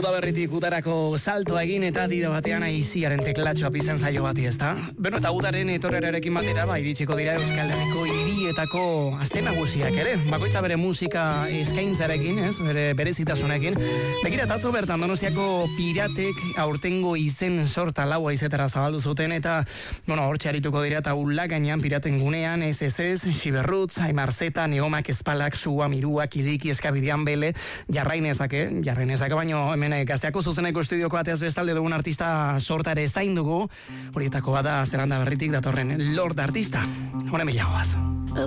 Udaberritik udarako saltoa egin eta dida batean aiziaren teklatxoa pizten zaio bati, ezta? Beno, eta udaren etorerarekin batera, iritsiko dira Euskal Herriko hirietako aste nagusiak ere. Bakoitza bere musika eskaintzarekin, ez? Bere berezitasunekin. Begira, atzo bertan Donostiako piratek aurtengo izen sorta laua izetara zabaldu zuten eta, hortxe arituko dira eta Ulagainan piraten gunean, ez, Xiberrutz, Aimarzeta, Neomak, Espalak, Sua, Miruak, Iliki, Eskabidean, Bele, jarrainezake baino hemen Gazteako zuzeneko estudioko bateaz bestalde dugun artista sorta ere zain dugu, horietako bada Zeranda Berritik datorren Lord artista. Hone milagoaz.